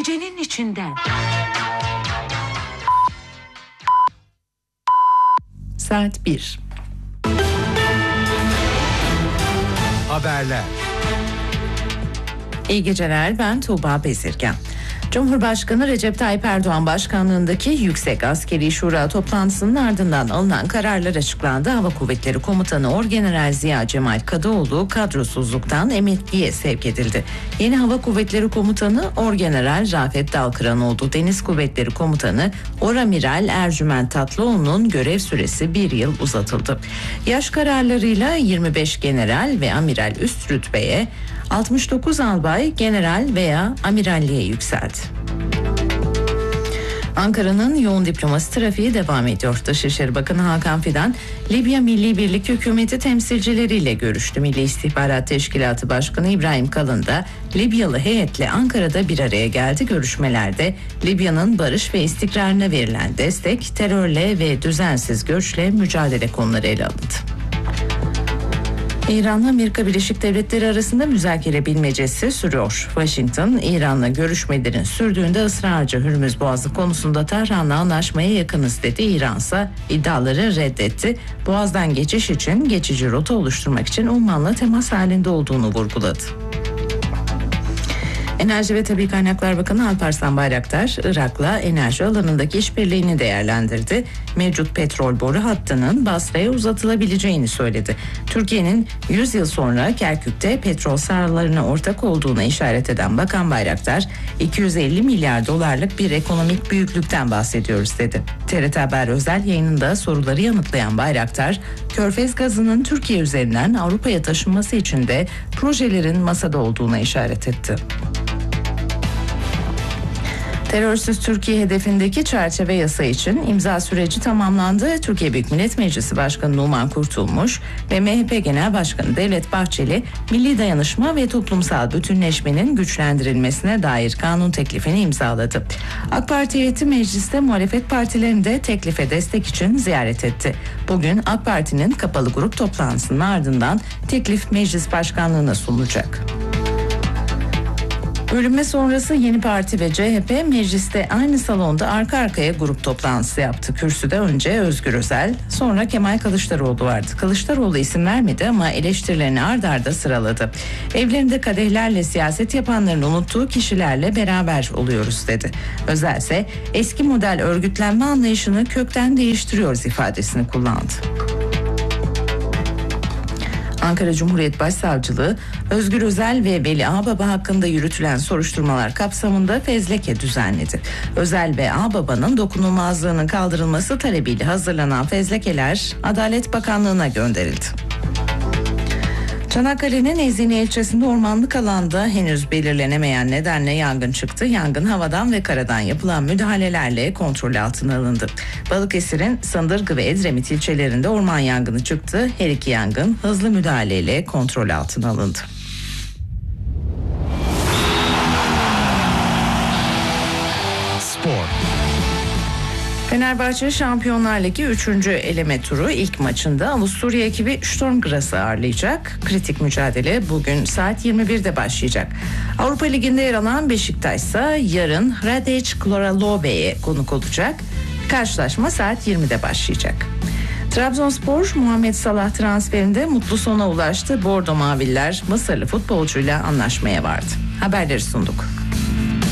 gecenin içinden. Saat 1. Haberler. İyi geceler, ben Tuğba Bezirgen. Cumhurbaşkanı Recep Tayyip Erdoğan başkanlığındaki Yüksek Askeri Şura toplantısının ardından alınan kararlar açıklandı. Hava Kuvvetleri Komutanı Orgeneral Ziya Cemal Kadıoğlu kadrosuzluktan emekliye sevk edildi. Yeni Hava Kuvvetleri Komutanı Orgeneral Rafet Dalkıran oldu. Deniz Kuvvetleri Komutanı Oramiral Ercüment Tatlıoğlu'nun görev süresi 1 yıl uzatıldı. Yaş kararlarıyla 25 general ve amiral üst rütbeye, 69 albay general veya amiralliğe yükseldi. Ankara'nın yoğun diplomasi trafiği devam ediyor. Dışişleri Bakanı Hakan Fidan, Libya Milli Birlik Hükümeti temsilcileriyle görüştü. Milli İstihbarat Teşkilatı Başkanı İbrahim Kalın da Libyalı heyetle Ankara'da bir araya geldi. Görüşmelerde Libya'nın barış ve istikrarına verilen destek, terörle ve düzensiz göçle mücadele konuları ele alındı. İran'la Amerika Birleşik Devletleri arasında müzakere bilmecesi sürüyor. Washington, İran'la görüşmelerin sürdüğünde ısrarcı Hürmüz Boğazı konusunda Tahran'la anlaşmaya yakınız dedi. İran ise iddiaları reddetti. Boğaz'dan geçiş için geçici rota oluşturmak için Umman'la temas halinde olduğunu vurguladı. Enerji ve Tabii Kaynaklar Bakanı Alparslan Bayraktar, Irak'la enerji alanındaki işbirliğini değerlendirdi. Mevcut petrol boru hattının Basra'ya uzatılabileceğini söyledi. Türkiye'nin 100 yıl sonra Kerkük'te petrol sahalarına ortak olduğuna işaret eden Bakan Bayraktar, 250 milyar dolarlık bir ekonomik büyüklükten bahsediyoruz dedi. TRT Haber özel yayınında soruları yanıtlayan Bayraktar, Körfez gazının Türkiye üzerinden Avrupa'ya taşınması için de projelerin masada olduğuna işaret etti. Terörsüz Türkiye hedefindeki çerçeve yasa için imza süreci tamamlandı. Türkiye Büyük Millet Meclisi Başkanı Numan Kurtulmuş ve MHP Genel Başkanı Devlet Bahçeli, milli dayanışma ve toplumsal bütünleşmenin güçlendirilmesine dair kanun teklifini imzaladı. AK Parti heyeti mecliste muhalefet partilerini de teklife destek için ziyaret etti. Bugün AK Parti'nin kapalı grup toplantısının ardından teklif meclis başkanlığına sunulacak. Bölünme sonrası Yeni Parti ve CHP mecliste aynı salonda arka arkaya grup toplantısı yaptı. Kürsüde önce Özgür Özel, sonra Kemal Kılıçdaroğlu vardı. Kılıçdaroğlu isim vermedi ama eleştirilerini ard arda sıraladı. Evlerinde kadehlerle siyaset yapanların unuttuğu kişilerle beraber oluyoruz dedi. Özel ise eski model örgütlenme anlayışını kökten değiştiriyoruz ifadesini kullandı. Ankara Cumhuriyet Başsavcılığı, Özgür Özel ve Veli Ağbaba hakkında yürütülen soruşturmalar kapsamında fezleke düzenledi. Özel ve Ağbaba'nın dokunulmazlığının kaldırılması talebiyle hazırlanan fezlekeler Adalet Bakanlığı'na gönderildi. Çanakkale'nin Ezine ilçesinde ormanlık alanda henüz belirlenemeyen nedenle yangın çıktı. Yangın havadan ve karadan yapılan müdahalelerle kontrol altına alındı. Balıkesir'in Sındırgı ve Edremit ilçelerinde orman yangını çıktı. Her iki yangın hızlı müdahaleyle kontrol altına alındı. Spor. Fenerbahçe Şampiyonlar Ligi 3. eleme turu ilk maçında Avusturya ekibi Sturm Graz'ı ağırlayacak. Kritik mücadele bugün saat 21'de başlayacak. Avrupa Ligi'nde yer alan Beşiktaş ise yarın Hradec Kralove'ye konuk olacak. Karşılaşma saat 20'de başlayacak. Trabzonspor Muhammed Salah transferinde mutlu sona ulaştı. Bordo Maviller Mısırlı futbolcuyla anlaşmaya vardı. Haberleri sunduk.